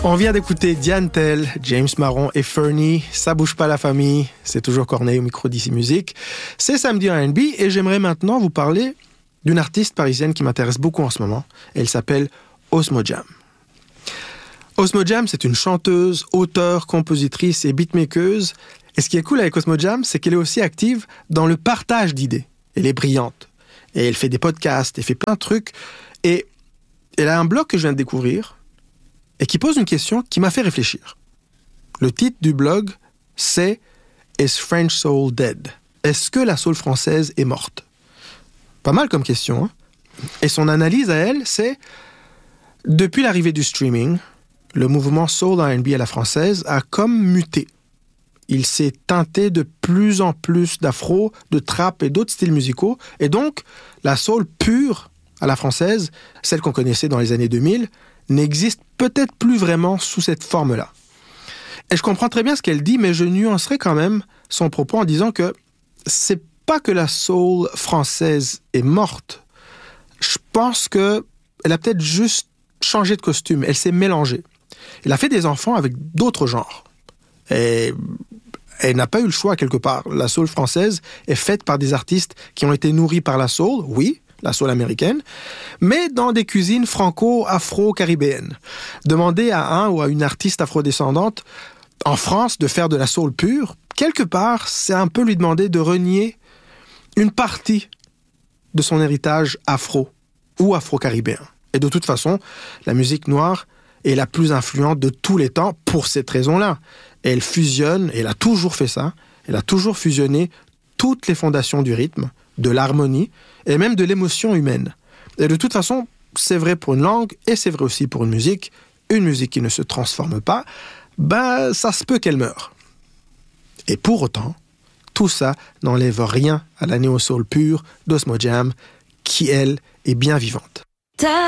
On vient d'écouter Diane Tell, James Marron et Fernie. Ça bouge pas la famille. C'est toujours Corneille au micro d'Ici Musique. C'est samedi en R&B et j'aimerais maintenant vous parler d'une artiste parisienne qui m'intéresse beaucoup en ce moment. Elle s'appelle Osmo Jam. Osmo Jam, c'est une chanteuse, auteure, compositrice et beatmakeuse. Et ce qui est cool avec Osmo Jam, c'est qu'elle est aussi active dans le partage d'idées. Elle est brillante. Et elle fait des podcasts, elle fait plein de trucs. Et elle a un blog que je viens de découvrir et qui pose une question qui m'a fait réfléchir. Le titre du blog, c'est « Is French Soul Dead ?» Est-ce que la soul française est morte? Pas mal comme question, hein? Et son analyse à elle, c'est « Depuis l'arrivée du streaming, le mouvement soul R&B à la française a comme muté. Il s'est teinté de plus en plus d'afro, de trap et d'autres styles musicaux. Et donc, la soul pure à la française, celle qu'on connaissait dans les années 2000, n'existe peut-être plus vraiment sous cette forme-là. Et je comprends très bien ce qu'elle dit, mais je nuancerai quand même son propos en disant que c'est pas que la soul française est morte. Je pense qu'elle a peut-être juste changé de costume. Elle s'est mélangée. Elle a fait des enfants avec d'autres genres. Et elle n'a pas eu le choix quelque part. La soul française est faite par des artistes qui ont été nourris par la soul, oui, la soul américaine, mais dans des cuisines franco-afro-caribéennes. Demander à un ou à une artiste afrodescendante en France de faire de la soul pure, quelque part, c'est un peu lui demander de renier une partie de son héritage afro ou afro-caribéen. Et de toute façon, la musique noire est la plus influente de tous les temps pour cette raison-là. Elle fusionne, elle a toujours fait ça, elle a toujours fusionné toutes les fondations du rythme, de l'harmonie et même de l'émotion humaine. Et de toute façon, c'est vrai pour une langue et c'est vrai aussi pour une musique. Une musique qui ne se transforme pas, ça se peut qu'elle meure. Et pour autant, tout ça n'enlève rien à la néo-soul pure d'Osmo Jam, qui, elle, est bien vivante.